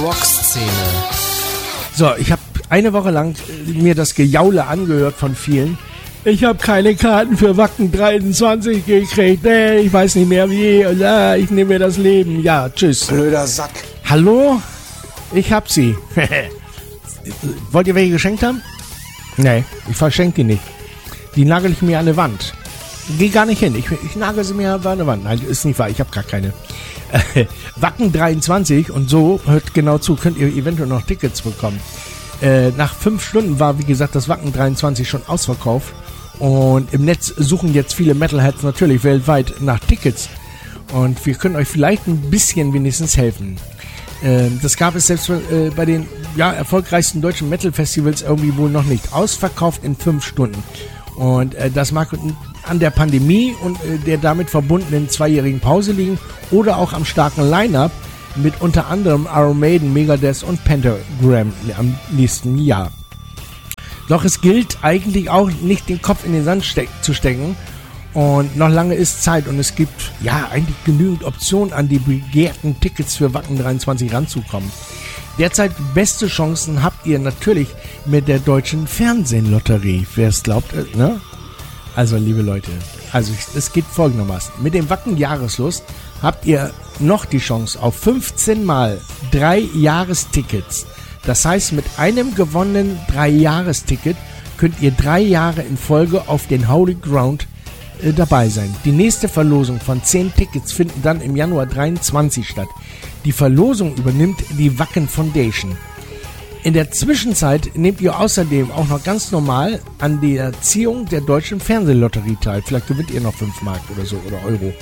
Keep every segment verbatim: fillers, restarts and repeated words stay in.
Rockszene. So, ich habe eine Woche lang mir das Gejaule angehört von vielen. Ich habe keine Karten für Wacken dreiundzwanzig gekriegt. Nee, ich weiß nicht mehr wie. Ich nehme mir das Leben. Ja, tschüss. Blöder Sack. Hallo? Ich hab sie. Wollt ihr welche geschenkt haben? Nee, ich verschenke die nicht. Die nagel ich mir an die Wand. Geh gar nicht hin. Ich, ich nagel sie mir an die Wand. Nein, ist nicht wahr. Ich habe gar keine. Äh, Wacken dreiundzwanzig und so, hört genau zu, könnt ihr eventuell noch Tickets bekommen. Äh, nach fünf Stunden war, wie gesagt, das Wacken dreiundzwanzig schon ausverkauft. Und im Netz suchen jetzt viele Metalheads natürlich weltweit nach Tickets. Und wir können euch vielleicht ein bisschen wenigstens helfen. Äh, das gab es selbst äh, bei den ja, erfolgreichsten deutschen Metal-Festivals irgendwie wohl noch nicht. Ausverkauft in fünf Stunden. Und äh, das mag an der Pandemie und äh, der damit verbundenen zweijährigen Pause liegen oder auch am starken Line-Up mit unter anderem Iron Maiden, Megadeth und Pentagram am nächsten Jahr. Doch es gilt eigentlich auch nicht, den Kopf in den Sand steck- zu stecken und noch lange ist Zeit und es gibt ja eigentlich genügend Optionen, an die begehrten Tickets für Wacken dreiundzwanzig ranzukommen. Derzeit beste Chancen habt ihr natürlich mit der deutschen Fernsehlotterie, wer es glaubt, ne? Also liebe Leute, also es geht folgendermaßen. Mit dem Wacken-Jahreslos habt ihr noch die Chance auf fünfzehn mal drei Jahrestickets. Das heißt, mit einem gewonnenen drei Jahresticket könnt ihr drei Jahre in Folge auf den Holy Ground äh, dabei sein. Die nächste Verlosung von zehn Tickets finden dann im Januar dreiundzwanzig statt. Die Verlosung übernimmt die Wacken Foundation. In der Zwischenzeit nehmt ihr außerdem auch noch ganz normal an der Ziehung der deutschen Fernsehlotterie teil. Vielleicht gewinnt ihr noch fünf Mark oder so oder Euro.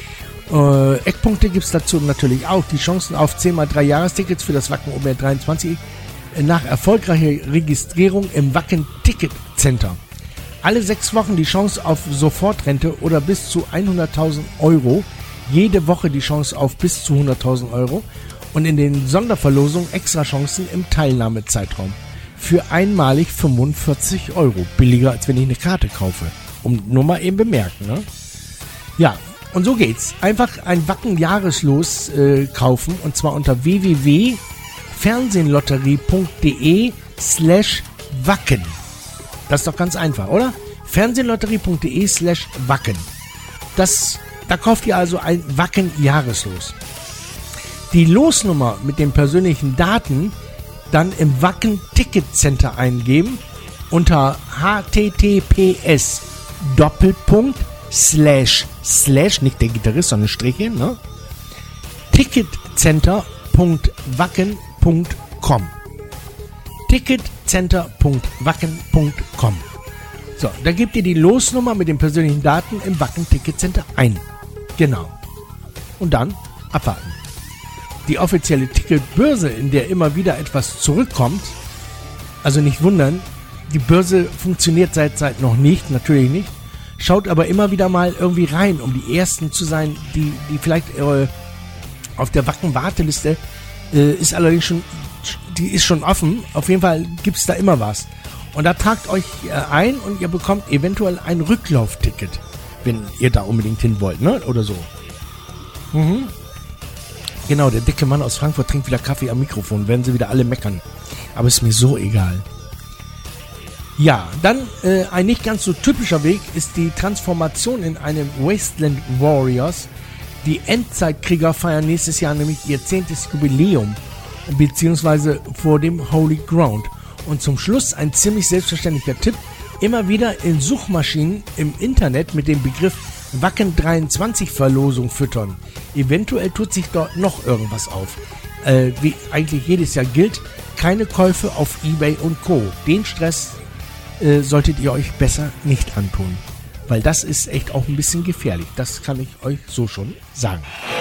Äh, Eckpunkte gibt es dazu natürlich auch. Die Chancen auf zehn mal drei Jahrestickets für das Wacken O B R dreiundzwanzig nach erfolgreicher Registrierung im Wacken Ticket Center. Alle sechs Wochen die Chance auf Sofortrente oder bis zu hunderttausend Euro. Jede Woche die Chance auf bis zu hunderttausend Euro. Und in den Sonderverlosungen extra Chancen im Teilnahmezeitraum. Für einmalig fünfundvierzig Euro. Billiger, als wenn ich eine Karte kaufe. Um nur mal eben bemerken, ne? Ja, und so geht's. Einfach ein Wacken-Jahreslos äh, kaufen. Und zwar unter w w w punkt fernsehlotterie punkt de slash wacken. Das ist doch ganz einfach, oder? fernsehlotterie punkt de slash wacken. Das, da kauft ihr also ein Wacken-Jahreslos. Die Losnummer mit den persönlichen Daten dann im Wacken Ticket Center eingeben unter https Doppelpunkt slash slash, nicht der Gitarrist, sondern Striche, ne? ticketcenter punkt wacken punkt com ticketcenter punkt wacken punkt com. So, da gebt ihr die Losnummer mit den persönlichen Daten im Wacken Ticket Center ein. Genau. Und dann abwarten. Die offizielle Ticketbörse, in der immer wieder etwas zurückkommt, also nicht wundern, die Börse funktioniert seit Zeit noch nicht, natürlich nicht, schaut aber immer wieder mal irgendwie rein, um die Ersten zu sein, die, die vielleicht äh, auf der Wacken-Warteliste äh, ist allerdings schon, die ist schon offen, auf jeden Fall gibt es da immer was. Und da tragt euch äh, ein und ihr bekommt eventuell ein Rücklaufticket, wenn ihr da unbedingt hin wollt, ne, oder so. Mhm. Genau, der dicke Mann aus Frankfurt trinkt wieder Kaffee am Mikrofon. Werden sie wieder alle meckern. Aber ist mir so egal. Ja, dann äh, ein nicht ganz so typischer Weg ist die Transformation in einem Wasteland Warriors. Die Endzeitkrieger feiern nächstes Jahr nämlich ihr zehntes Jubiläum. Beziehungsweise vor dem Holy Ground. Und zum Schluss ein ziemlich selbstverständlicher Tipp. Immer wieder in Suchmaschinen im Internet mit dem Begriff Wacken dreiundzwanzig Verlosung füttern. Eventuell tut sich dort noch irgendwas auf. Äh, wie eigentlich jedes Jahr gilt, keine Käufe auf eBay und Co. Den Stress äh, solltet ihr euch besser nicht antun. Weil das ist echt auch ein bisschen gefährlich. Das kann ich euch so schon sagen.